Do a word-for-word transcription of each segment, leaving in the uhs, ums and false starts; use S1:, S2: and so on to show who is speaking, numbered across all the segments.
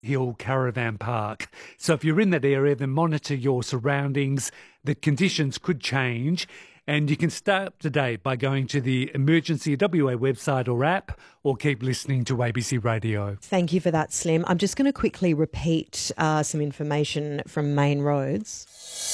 S1: Hill Caravan Park. So if you're in that area, then monitor your surroundings. The conditions could change. And you can stay up to date by going to the Emergency W A website or app, or keep listening to A B C Radio.
S2: Thank you for that, Slim. I'm just going to quickly repeat uh, some information from Main Roads.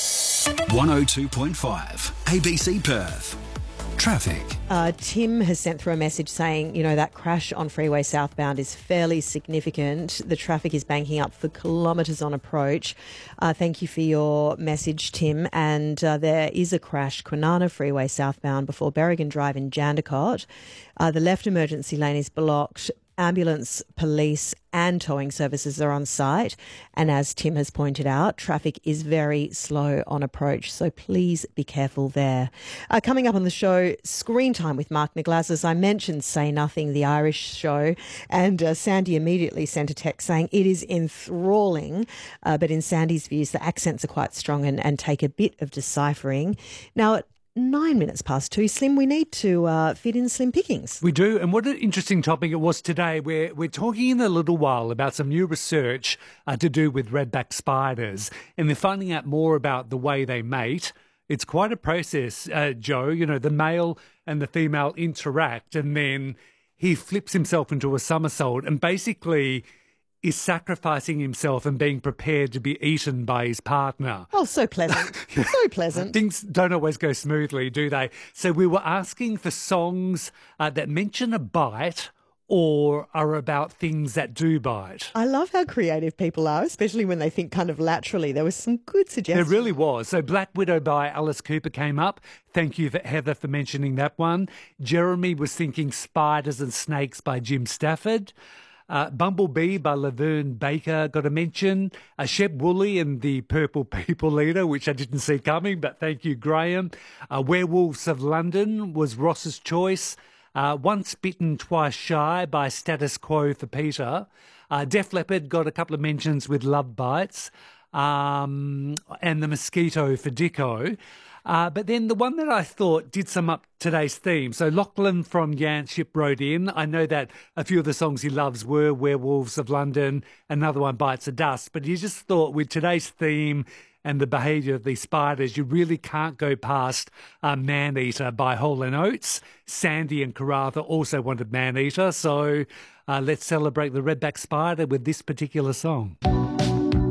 S3: one oh two point five A B C Perth. Traffic.
S2: Uh, Tim has sent through a message saying, you know, that crash on Freeway Southbound is fairly significant. The traffic is banking up for kilometres on approach. Uh, thank you for your message, Tim. And uh, there is a crash, Kwinana Freeway Southbound before Berrigan Drive in Jandakot. Uh, the left emergency lane is blocked. Ambulance, police and towing services are on site. And as Tim has pointed out, traffic is very slow on approach, so please be careful there. Uh, coming up on the show, Screen Time with Mark Niglazis. I mentioned Say Nothing, the Irish show, and uh, Sandy immediately sent a text saying it is enthralling, uh, but in Sandy's views, the accents are quite strong and, and take a bit of deciphering. Now, at Nine minutes past two, Slim, we need to uh, fit in Slim Pickings.
S1: We do, and what an interesting topic it was today. We're, we're talking in a little while about some new research uh, to do with redback spiders, and they're finding out more about the way they mate. It's quite a process, uh, Joe. You know, the male and the female interact, and then he flips himself into a somersault and basically is sacrificing himself and being prepared to be eaten by his partner.
S2: Oh, so pleasant. So pleasant.
S1: Things don't always go smoothly, do they? So we were asking for songs uh, that mention a bite or are about things that do bite.
S2: I love how creative people are, especially when they think kind of laterally. There was some good suggestions.
S1: There really was. So Black Widow by Alice Cooper came up. Thank you, Heather, for mentioning that one. Jeremy was thinking Spiders and Snakes by Jim Stafford. Uh, Bumblebee by Laverne Baker got a mention. Uh, Shep Woolley and the Purple People Eater, which I didn't see coming, but thank you, Graham. Uh, Werewolves of London was Ross's choice. Uh, Once Bitten, Twice Shy by Status Quo for Peter. Uh, Def Leppard got a couple of mentions with Love Bites. Um, and The Mosquito for Dicko. Uh, but then the one that I thought did sum up today's theme. So Lachlan from Yanship wrote in. I know that a few of the songs he loves were Werewolves of London, another one Bites of Dust. But he just thought with today's theme and the behaviour of these spiders, you really can't go past uh, Man-Eater by Hall and Oates. Sandy and Karatha also wanted Man-Eater. So uh, let's celebrate the redback spider with this particular song.